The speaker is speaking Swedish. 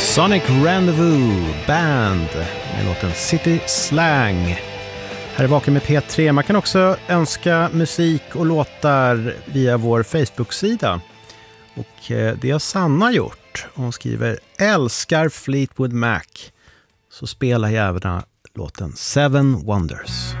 Sonic Rendezvous Band med låten City Slang. Här är Vaken med P3. Man kan också önska musik och låtar via vår Facebook-sida. Och det har Sanna gjort. Hon skriver: älskar Fleetwood Mac. Så spelar jag även låten Seven Wonders.